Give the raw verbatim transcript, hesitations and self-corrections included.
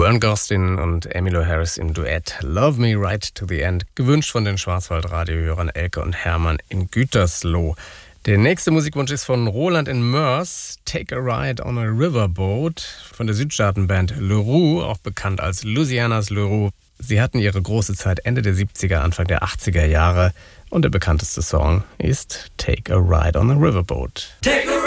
Vern Gosdin und Emmylou Harris im Duett Love Me Right to the End, gewünscht von den Schwarzwaldradiohörern Elke und Hermann in Gütersloh. Der nächste Musikwunsch ist von Roland in Moers, Take a Ride on a Riverboat, von der Südstaatenband Le Roux, auch bekannt als Louisianas Le Roux. Sie hatten ihre große Zeit Ende der siebziger, Anfang der achtziger Jahre und der bekannteste Song ist Take a Ride on a Riverboat. Take a